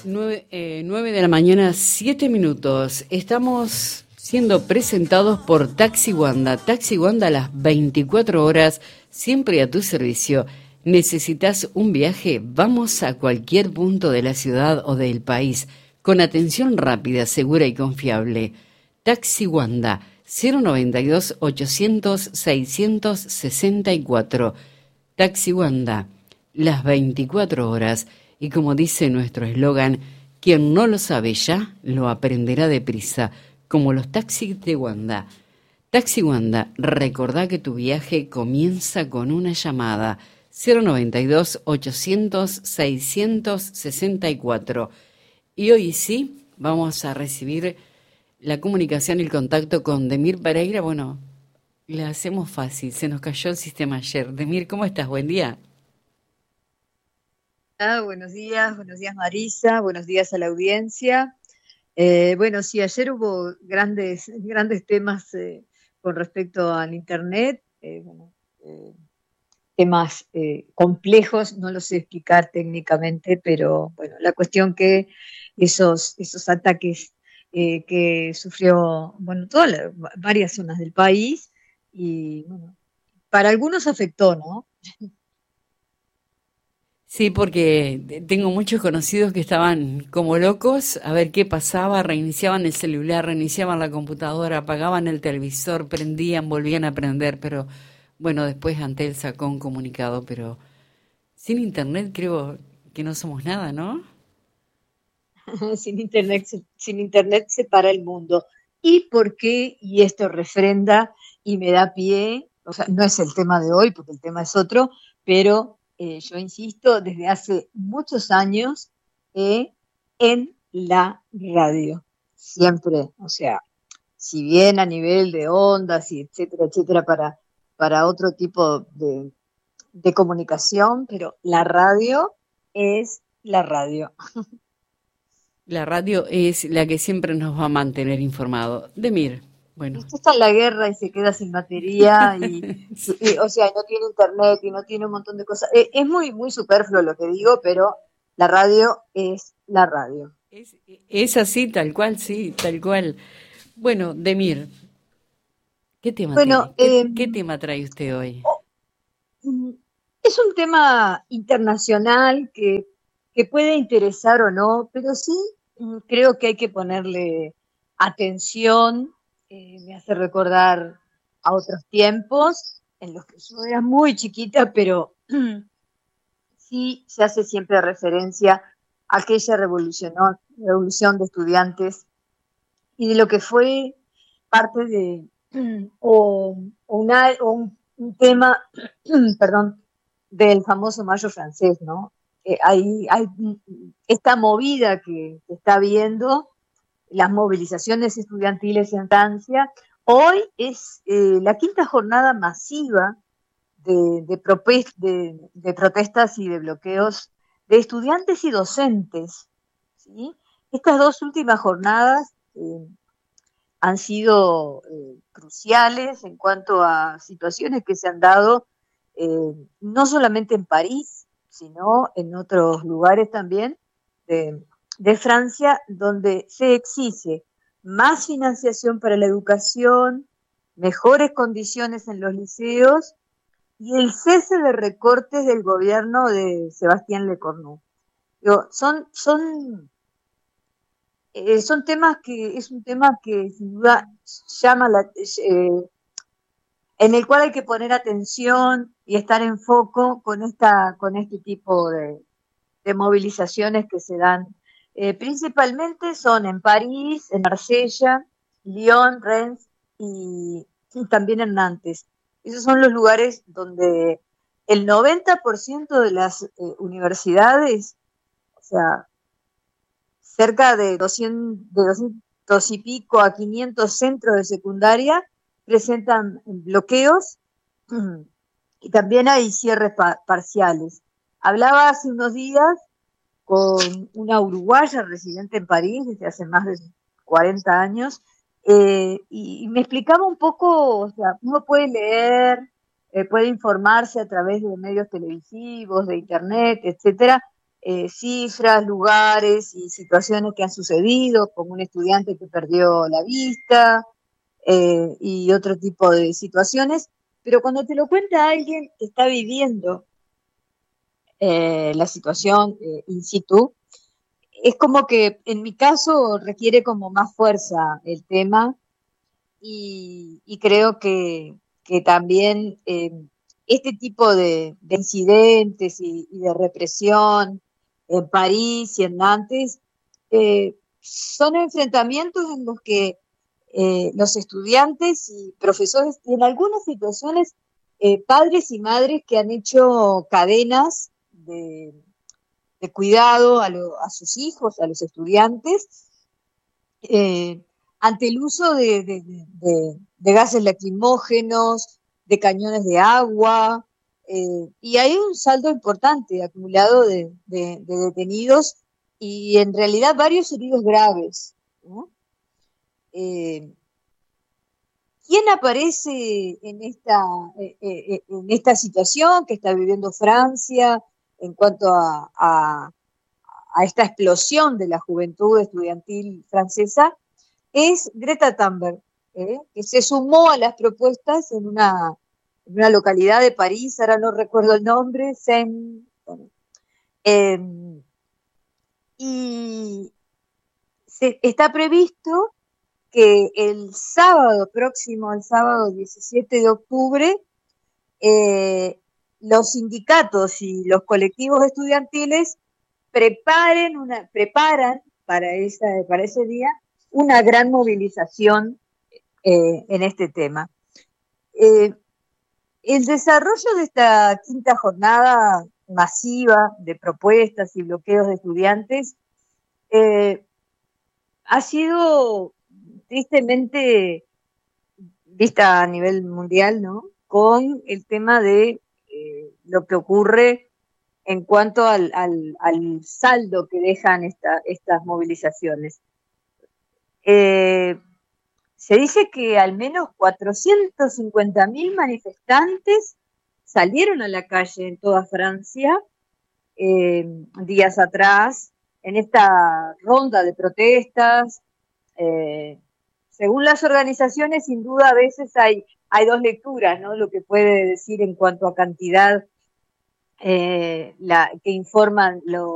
9 de la mañana, 7 minutos. Estamos siendo presentados por Taxi Wanda. Taxi Wanda a las 24 horas, siempre a tu servicio. ¿Necesitas un viaje? Vamos a cualquier punto de la ciudad o del país, con atención rápida, segura y confiable. Taxi Wanda, 092-800-664. Taxi Wanda, las 24 horas. Y como dice nuestro eslogan, quien no lo sabe ya, lo aprenderá deprisa, como los taxis de Wanda. Taxi Wanda, recordá que tu viaje comienza con una llamada. 092-800-664. Y hoy sí, vamos a recibir la comunicación y el contacto con Demir Pereira. Bueno, le hacemos fácil, se nos cayó el sistema ayer. Demir, ¿cómo estás? Buen día. Buenos días Marisa, buenos días a la audiencia. Bueno, sí, ayer hubo grandes temas con respecto al Internet, temas complejos, no los sé explicar técnicamente, pero bueno, la cuestión que esos ataques que sufrió, bueno, varias zonas del país, y bueno, para algunos afectó, ¿no? Sí, porque tengo muchos conocidos que estaban como locos a ver qué pasaba, reiniciaban el celular, reiniciaban la computadora, apagaban el televisor, prendían, volvían a prender, pero bueno, después Antel sacó un comunicado, pero sin internet creo que no somos nada, ¿no? Sin internet se para el mundo. ¿Y por qué? Y esto refrenda y me da pie, o sea, no es el tema de hoy, porque el tema es otro, pero yo insisto, desde hace muchos años en la radio. Siempre, o sea, si bien a nivel de ondas y etcétera, para otro tipo de comunicación, pero la radio es la radio. La radio es la que siempre nos va a mantener informado. Demir, bueno. Usted está en la guerra y se queda sin batería o sea, no tiene internet y no tiene un montón de cosas. Es muy superfluo lo que digo, pero la radio es la radio. Es así, tal cual, sí, tal cual. Bueno, Demir, ¿qué tema Bueno, tiene? ¿Qué tema trae usted hoy? es un tema internacional que puede interesar o no, pero sí creo que hay que ponerle atención. Me hace recordar a otros tiempos en los que yo era muy chiquita, pero sí se hace siempre referencia a aquella revolución de estudiantes y de lo que fue parte de un tema, perdón, del famoso Mayo francés, ¿no? Hay esta movida que está habiendo, las movilizaciones estudiantiles en Francia. Hoy es la quinta jornada masiva de protestas y de bloqueos de estudiantes y docentes, ¿sí? Estas dos últimas jornadas han sido cruciales en cuanto a situaciones que se han dado no solamente en París, sino en otros lugares también de Francia, donde se exige más financiación para la educación, mejores condiciones en los liceos y el cese de recortes del gobierno de Sebastián Lecornu. Son temas es un tema que sin duda llama en el cual hay que poner atención y estar en foco con este tipo de movilizaciones que se dan. Principalmente son en París, en Marsella, Lyon, Rennes y también en Nantes. Esos son los lugares donde el 90% de las universidades, o sea, cerca de 200 y pico a 500 centros de secundaria presentan bloqueos y también hay cierres parciales. Hablaba hace unos días con una uruguaya residente en París desde hace más de 40 años y me explicaba un poco, o sea, uno puede leer, puede informarse a través de medios televisivos, de internet, etcétera, cifras, lugares y situaciones que han sucedido, como un estudiante que perdió la vista y otro tipo de situaciones, pero cuando te lo cuenta alguien que está viviendo la situación in situ, es como que en mi caso requiere como más fuerza el tema y creo que también este tipo de incidentes y de represión en París y en Nantes son enfrentamientos en los que los estudiantes y profesores y en algunas situaciones padres y madres que han hecho cadenas de cuidado a sus hijos, a los estudiantes, eh, ante el uso de gases lacrimógenos, de cañones de agua, y hay un saldo importante acumulado de detenidos y en realidad varios heridos graves, ¿no? ¿Quién aparece en esta situación que está viviendo Francia en cuanto a esta explosión de la juventud estudiantil francesa? Es Greta Thunberg, que se sumó a las propuestas en una localidad de París, ahora no recuerdo el nombre, y está previsto que el sábado próximo, el sábado 17 de octubre, los sindicatos y los colectivos estudiantiles preparan para ese día una gran movilización en este tema. El desarrollo de esta quinta jornada masiva de propuestas y bloqueos de estudiantes ha sido tristemente vista a nivel mundial, ¿no? Con el tema de lo que ocurre en cuanto al saldo que dejan estas movilizaciones. Se dice que al menos 450.000 manifestantes salieron a la calle en toda Francia días atrás, en esta ronda de protestas. Según las organizaciones, sin duda a veces hay dos lecturas, ¿no? Lo que puede decir en cuanto a cantidad que informan los